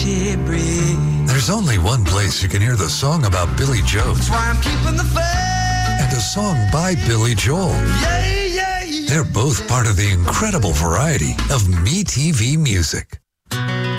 she breathes. There's only one place you can hear the song about Billy Joe. That's why I'm keeping the faith. And a song by Billy Joel. Yeah, yeah, yeah. They're both part of the incredible variety of MeTV music.